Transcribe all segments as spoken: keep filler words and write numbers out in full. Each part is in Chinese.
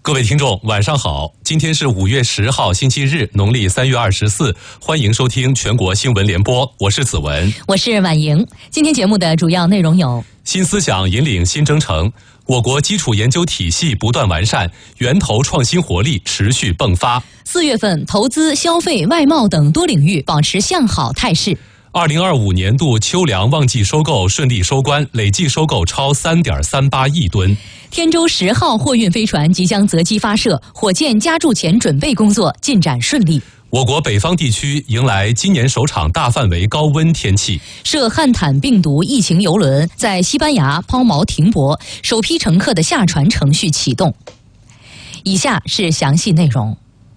各位听众，晚上好！今天是五月十号，星期日，农历三月二十四。欢迎收听全国新闻联播，我是子文， 我是婉莹。今天节目的主要内容有： 新思想引领新征程，我国基础研究体系不断完善，源头创新活力持续迸发。 四月份，投资、消费、外贸等多领域保持向好态势。 二零二五年度秋粮旺季收购顺利收官，累计收购超三点三八亿吨。 天舟十号货运飞船即将择机发射，火箭加注前准备工作进展顺利。 我国北方地区迎来今年首场大范围高温天气。 涉汉坦病毒疫情邮轮在西班牙抛锚停泊，首批乘客的下船程序启动。以下是详细内容。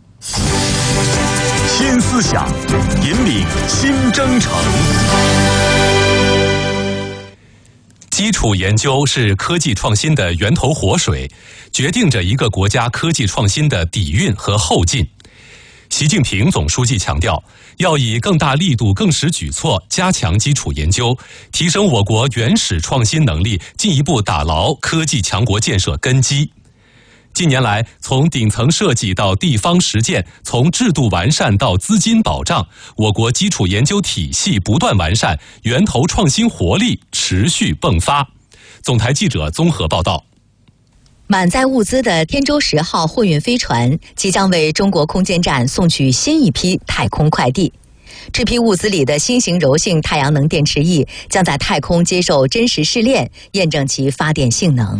新思想引领新征程。 基础研究是科技创新的源头活水，决定着一个国家科技创新的底蕴和后劲。习近平总书记强调，要以更大力度、更实举措加强基础研究，提升我国原始创新能力，进一步打牢科技强国建设根基。近年来，从顶层设计到地方实践，从制度完善到资金保障，我国基础研究体系不断完善，源头创新活力持续迸发。总台记者综合报道。 满载物资的天舟十号货运飞船即将为中国空间站送去新一批太空快递。这批物资里的新型柔性太阳能电池翼将在太空接受真实试炼，验证其发电性能。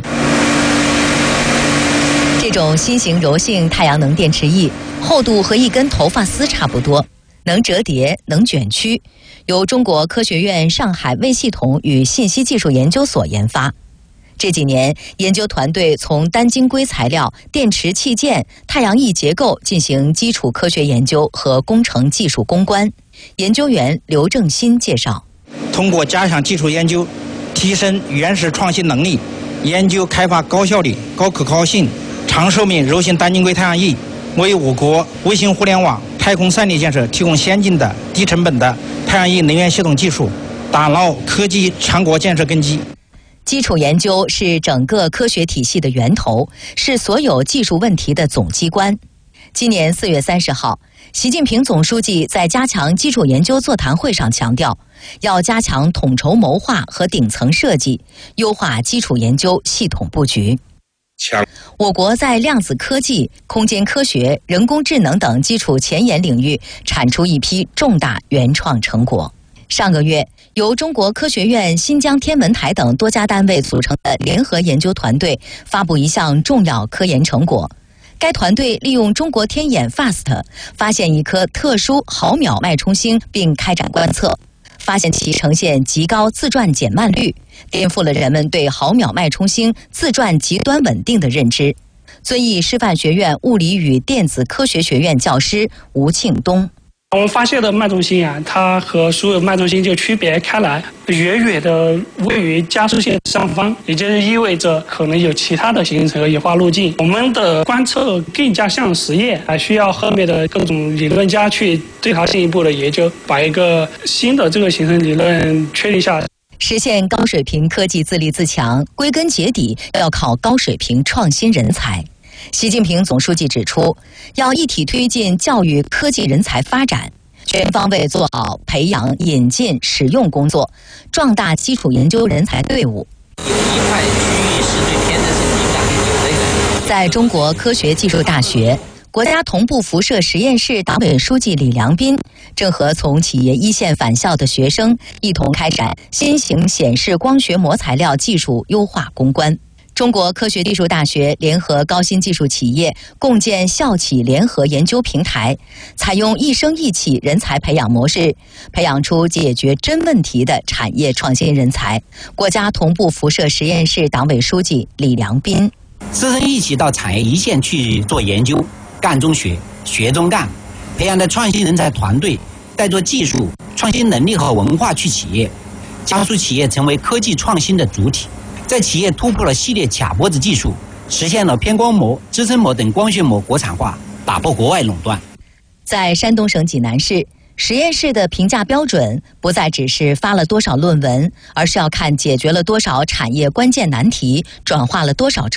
这种新型柔性太阳能电池翼厚度和一根头发丝差不多，能折叠，能卷曲，由中国科学院上海微系统与信息技术研究所研发。这几年，研究团队从单晶硅材料、电池器件、太阳翼结构进行基础科学研究和工程技术攻关。研究员刘正新介绍， 通过加强基础研究，提升原始创新能力，研究开发高效率、高可靠性、长寿命柔性单晶硅太阳翼，为我国卫星互联网、太空三 D 建设提供先进的、低成本的太阳翼能源系统技术，打牢科技强国建设根基。 基础研究是整个科学体系的源头，是所有技术问题的总机关。今年四月三十号，习近平总书记在加强基础研究座谈会上强调，要加强统筹谋划和顶层设计，优化基础研究系统布局。我国在量子科技、空间科学、人工智能等基础前沿领域产出一批重大原创成果。上个月，由中国科学院、新疆天文台等多家单位组成的联合研究团队发布一项重要科研成果。该团队利用中国天眼 F A S T 发现一颗特殊毫秒脉冲星，并开展观测，发现其呈现极高自转减慢率，颠覆了人们对毫秒脉冲星自转极端稳定的认知。遵义师范学院物理与电子科学学院教师吴庆东， 我们发现的脉冲星啊，它和所有脉冲星就区别开来，远远的位于加速线上方，也就是意味着可能有其他的形成和演化路径。我们的观测更加像实验，还需要后面的各种理论家去对它进一步的研究，把一个新的这个形成理论确立下来。 实现高水平科技自立自强，归根结底要靠高水平创新人才。习近平总书记指出，要一体推进教育科技人才发展，全方位做好培养、引进、使用工作，壮大基础研究人才队伍。 有一块区域是对天然是敏感有这个。 在中国科学技术大学，国家同步辐射实验室党委书记李良斌正和从企业一线返校的学生一同开展新型显示光学膜材料技术优化攻关。中国科学技术大学联合高新技术企业共建校企联合研究平台，采用一生一企人才培养模式，培养出解决真问题的产业创新人才。国家同步辐射实验室党委书记李良斌， 师生一起到产业一线去做研究，干中学，学中干，培养的创新人才团队带着技术、创新能力和文化去企业，加速企业成为科技创新的主体。在企业突破了系列卡脖子技术，实现了偏光膜、支撑膜等光学膜国产化，打破国外垄断。 在山东省济南市，实验室的评价标准不再只是发了多少论文，而是要看解决了多少产业关键难题，转化了多少